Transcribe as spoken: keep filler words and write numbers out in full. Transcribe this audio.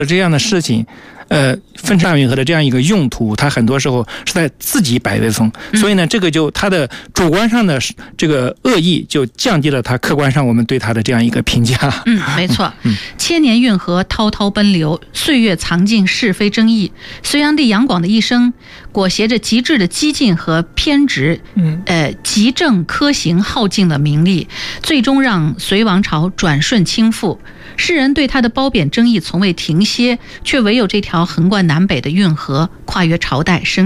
这样的事情，呃，分叉运河的这样一个用途，它很多时候是在自己摆威风，所以呢，这个就它的主观上的这个恶意就降低了它客观上我们对它的这样一个评价。 嗯，没错。嗯，千年运河滔滔奔流，岁月藏尽是非争议。隋炀帝杨广的一生裹挟着极致的激进和偏执，嗯，呃，极正苛行，耗尽了名利，最终让隋王朝转瞬倾覆。世人对他的褒贬争议从未停歇，却唯有这条横贯南北的运河跨越朝代生